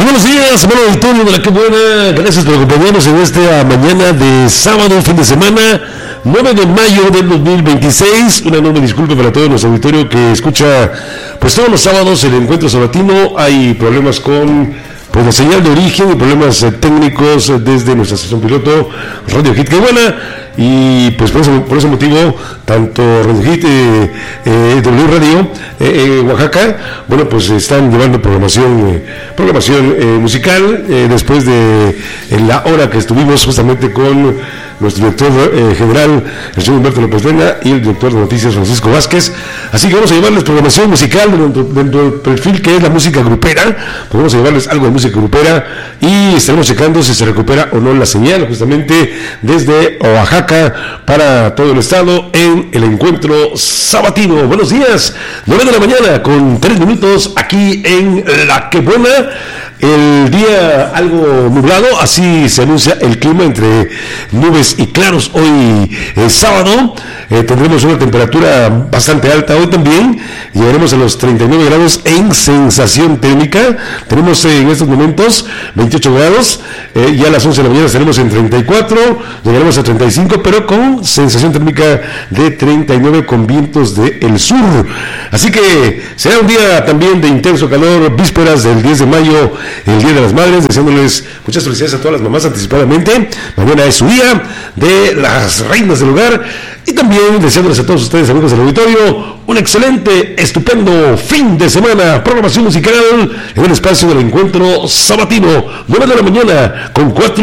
buenos días, hermano auditorio de la que buena. Gracias por acompañarnos en esta mañana de sábado, fin de semana, 9 de mayo del 2026. Una enorme disculpa para todo nuestro auditorio que escucha, pues todos los sábados el encuentro sabatino. Hay problemas con la señal de origen y problemas técnicos desde nuestra estación piloto Radio Hit Que Buena, y pues por ese motivo tanto Radio Hit W Radio Oaxaca, bueno, pues están llevando programación musical después de la hora que estuvimos justamente con nuestro director general, el señor Humberto López Vena, y el director de noticias, Francisco Vázquez. Así que vamos a llevarles programación musical dentro del perfil que es la música grupera. Pues vamos a llevarles algo de música grupera y estaremos checando si se recupera o no la señal justamente desde Oaxaca para todo el estado en el encuentro sabatino. Buenos días, 9 de la mañana con 3 minutos aquí en La Que Buena. El día algo nublado, así se anuncia el clima, entre nubes y claros. Hoy sábado tendremos una temperatura bastante alta. Hoy también llegaremos a los 39 grados en sensación térmica. Tenemos en estos momentos 28 grados, ya a las 11 de la mañana estaremos en 34, llegaremos a 35, pero con sensación térmica de 39 con vientos del sur. Así que será un día también de intenso calor, vísperas del 10 de mayo, el Día de las Madres, deseándoles muchas felicidades a todas las mamás anticipadamente. Mañana es su día de las reinas del hogar, y también deseándoles a todos ustedes, amigos del auditorio, un excelente, estupendo fin de semana. Programación musical en el espacio del encuentro sabatino, 9 de la mañana con 4